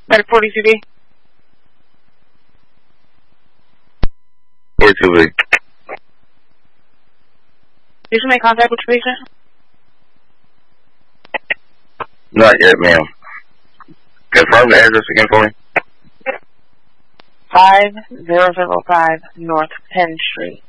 Medic 42B. 42B. Did you make contact with your patient? Not yet, ma'am. Confirm the address again for me. 5005 North Penn Street.